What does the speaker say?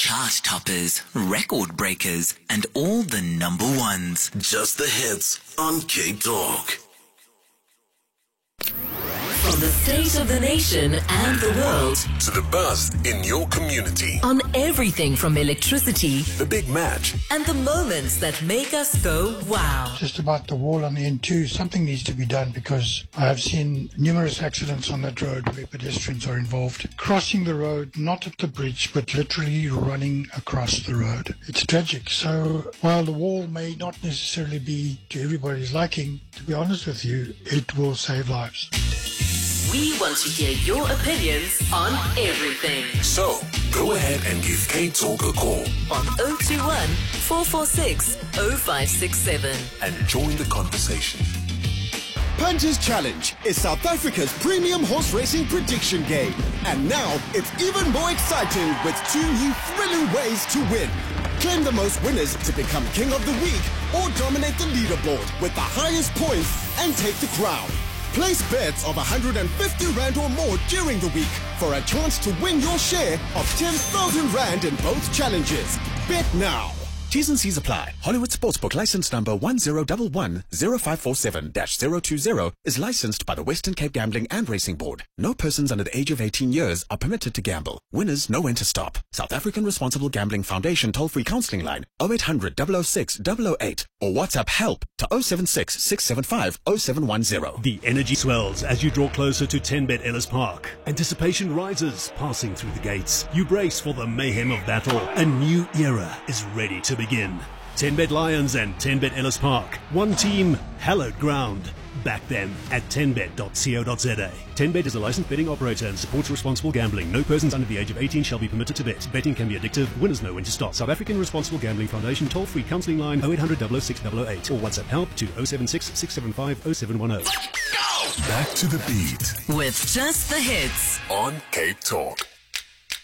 Chart toppers, record breakers, and all the number ones. Just the hits on Cape Talk. From the state of the nation and the world To the buzz in your community. on everything from electricity The big match. and the moments that make us go wow. Just about the wall on the N2, something needs to be done because I have seen numerous accidents on that road where pedestrians are involved. Crossing the road, not at the bridge, but literally running across the road. It's tragic. So while the wall may not necessarily be to everybody's liking, to be honest with you, it will save lives. We want to hear your opinions on everything So, go ahead and give Cape Talk a call on 021 446 0567. and join the conversation. Punches Challenge is South Africa's premium horse racing prediction game. And now it's even more exciting with 2 new thrilling ways to win. Claim the most winners to become King of the Week or dominate the leaderboard with the highest points and take the crown. Place bets of 150 Rand or more during the week for a chance to win your share of 10,000 Rand in both challenges. Bet now. T's and C's apply. Hollywood Sportsbook license number 10110547-020 is licensed by the Western Cape Gambling and Racing Board. No persons under the age of 18 years are permitted to gamble. Winners know when to stop. South African Responsible Gambling Foundation toll-free counseling line 0800 006 008 or WhatsApp help to 076 675 0710. The energy swells as you draw closer to 10Bet Ellis Park. Anticipation rises, passing through the gates. You brace for the mayhem of battle. A new era is ready to begin. 10Bet Lions and 10Bet Ellis Park. One team, hallowed ground. Back them at 10bet.co.za. 10Bet is a licensed betting operator and supports responsible gambling. No persons under the age of 18 shall be permitted to bet. Betting can be addictive. Winners know when to stop. South African Responsible Gambling Foundation toll-free counseling line 0800 006 008 or WhatsApp help to 076 675 0710. Back to the beat With just the hits. on Cape Talk.